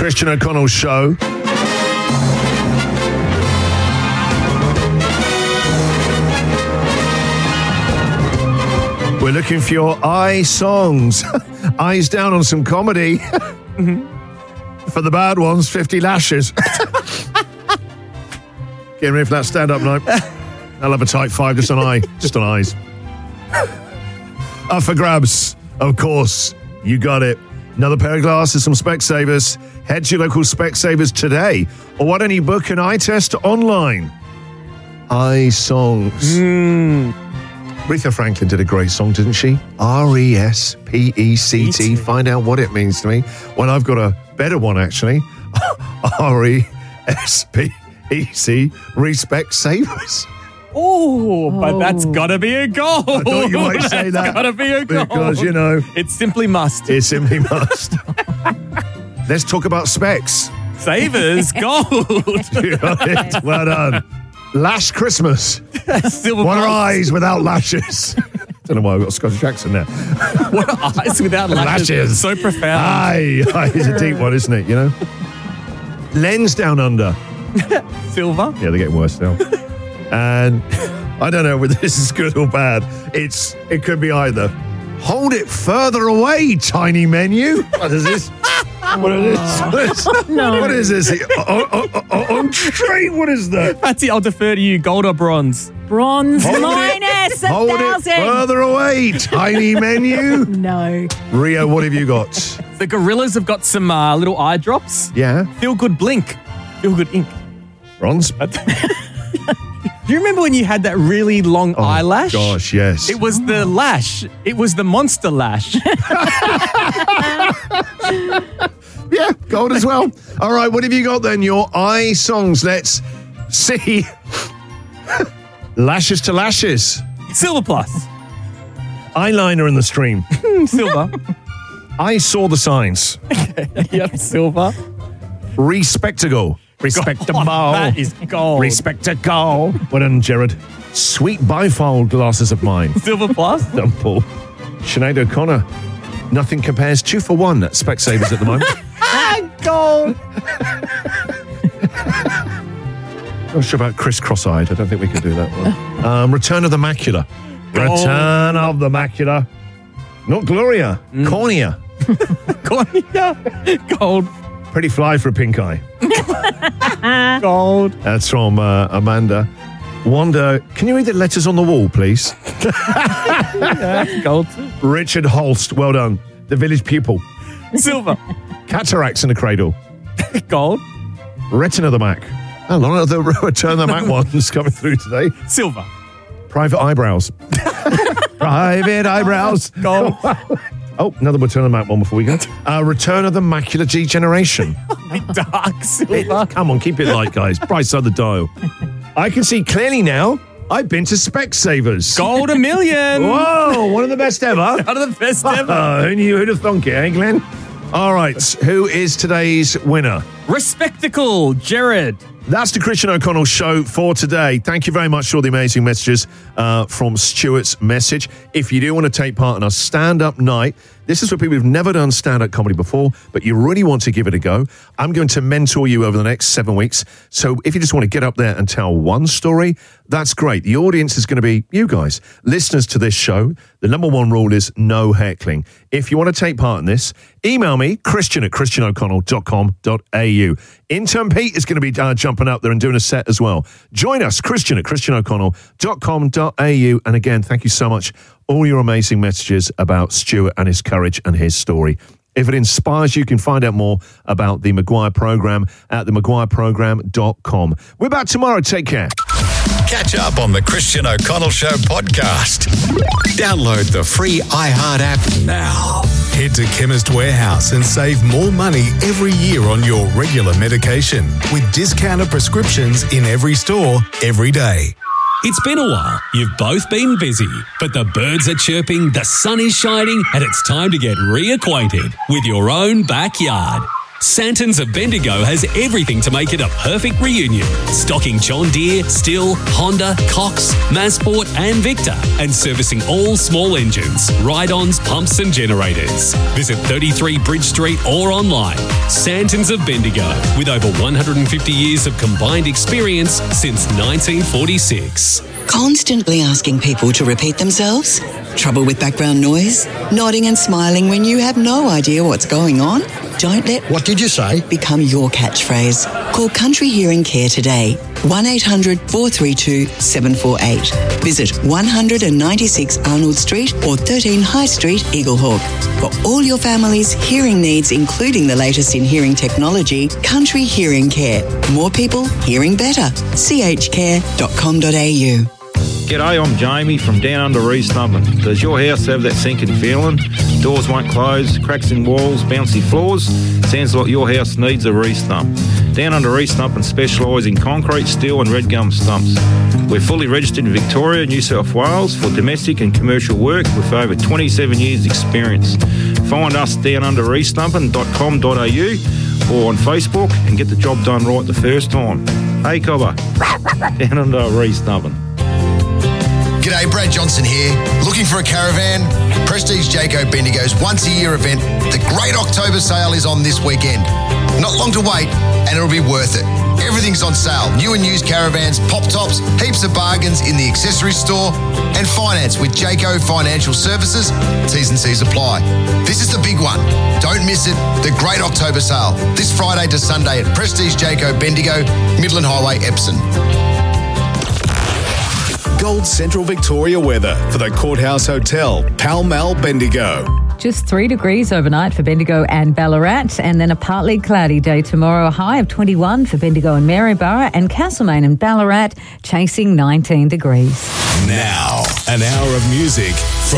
Christian O'Connell Show. We're looking for your eye songs. Eyes down on some comedy. For the bad ones, 50 lashes. Getting ready for that stand-up night. I'll have a type 5 just on eyes. Up for grabs, of course. You got it. Another pair of glasses from Specsavers. Head to your local Specsavers today. Or why don't you book an eye test online? Eye songs. Aretha Franklin did a great song, didn't she? R-E-S-P-E-C-T. Find out what it means to me. Well, I've got a better one, actually. R-E-S-P-E-C. Respect Savers. Oh, but that's got to be a goal. I thought you might say that. That's got to be a goal. Because, you know. It simply must. It simply must. Let's talk about specs. Savers, gold. Well done. Lash Christmas. Silver What are balls. eyes without lashes? Don't know why I've got Scottish accent there. What are eyes without lashes? Lashes. So profound. Aye is a deep one, isn't it, you know? Lens down under. Silver. Yeah, they're getting worse now. And I don't know whether this is good or bad. It could be either. Hold it further away, tiny menu. What is this? What is this? No. What is this? On straight, what is that? Patsy, I'll defer to you. Gold or bronze? Bronze Hold it- minus Hold it 1,000. further away, tiny menu. No. Rio, what have you got? The gorillas have got some little eye drops. Yeah, Feel good blink. Feel good ink. bronze. Do you remember when you had that really long eyelash? Gosh, yes. It was the lash. It was the monster lash. Yeah, gold as well. All right, what have you got then? Your eye songs. Let's see. Lashes to lashes. Silver plus. Eyeliner in the stream. Silver. I saw the signs. Yep, silver. Respectable. Respectable. Oh, that is gold. Respectable. Well done, Jared. Sweet bifold glasses of mine. Silver plus. Done, Paul. Sinead O'Connor. Nothing compares 2 for 1 at Specsavers at the moment. Gold. Not sure about Chris Cross-Eyed. I don't think we can do that one. Return of the Macula. Gold. Return of the Macula. Not Gloria. Cornea. Gold. Pretty fly for a pink eye. Gold. That's from Amanda. Wanda, can you read the letters on the wall, please? Gold. Richard Holst. Well done. The village pupil. Silver. Cataracts in the cradle. Gold. Retina of the Mac. A lot of the Return of the Mac ones coming through today. Silver. Private eyebrows. Private eyebrows. Gold. Oh, another Return of the Mac one before we go. Return of the Macular Degeneration. Dark silver. Come on, keep it light, guys. Bright side of the dial. I can see clearly now. I've been to Specsavers. Gold a million. Whoa, one of the best ever. One of the best ever. Who'd have thunk it, eh, Glenn? All right, who is today's winner? Respectacle, Jared. That's the Christian O'Connell Show for today. Thank you very much for all the amazing messages from Stuart's message. If you do want to take part in our stand-up night, this is for people who've never done stand-up comedy before, but you really want to give it a go. I'm going to mentor you over the next 7 weeks. So if you just want to get up there and tell one story, that's great. The audience is going to be you guys, listeners to this show. The number one rule is no heckling. If you want to take part in this, email me, christian@christianoconnell.com.au. Intern Pete is going to be jumping up there and doing a set as well. Join us, christian@christianoconnell.com.au. And again, thank you so much. All your amazing messages about Stuart and his courage and his story. If it inspires you, you can find out more about the Maguire Program at themaguireprogram.com. We're back tomorrow. Take care. Catch up on the Christian O'Connell Show podcast. Download the free iHeart app now. Head to Chemist Warehouse and save more money every year on your regular medication with discounted prescriptions in every store, every day. It's been a while. You've both been busy, but the birds are chirping, the sun is shining, and it's time to get reacquainted with your own backyard. Santons of Bendigo has everything to make it a perfect reunion. Stocking John Deere, Stihl, Honda, Cox, Mazsport and Victor. And servicing all small engines, ride-ons, pumps and generators. Visit 33 Bridge Street or online. Santons of Bendigo, with over 150 years of combined experience since 1946. Constantly asking people to repeat themselves? Trouble with background noise? Nodding and smiling when you have no idea what's going on? Don't let What did you say? become your catchphrase. Call Country Hearing Care today. 1-800-432-748. Visit 196 Arnold Street or 13 High Street, Eaglehawk. For all your family's hearing needs, including the latest in hearing technology, Country Hearing Care. More people hearing better. chcare.com.au. G'day, I'm Jamie from Down Under Restumpin. Does your house have that sinking feeling? Doors won't close, cracks in walls, bouncy floors? Sounds like your house needs a re-stump. Down Under Restumpin specialise in concrete, steel and red gum stumps. We're fully registered in Victoria, New South Wales for domestic and commercial work with over 27 years experience. Find us downunderrestumpin.com.au or on Facebook and get the job done right the first time. Hey Cobber, Down Under Restumpin. G'day, Brad Johnson here. Looking for a caravan? Prestige Jayco Bendigo's once-a-year event, the Great October Sale, is on this weekend. Not long to wait, and it'll be worth it. Everything's on sale. New and used caravans, pop-tops, heaps of bargains in the accessories store, and finance with Jayco Financial Services. T's and C's apply. This is the big one. Don't miss it. The Great October Sale, this Friday to Sunday at Prestige Jayco Bendigo, Midland Highway, Epsom. Gold Central Victoria weather for the Courthouse Hotel, Pall Mall, Bendigo. Just 3 degrees overnight for Bendigo and Ballarat, and then a partly cloudy day tomorrow, a high of 21 for Bendigo and Maryborough, and Castlemaine and Ballarat chasing 19 degrees. Now, an hour of music from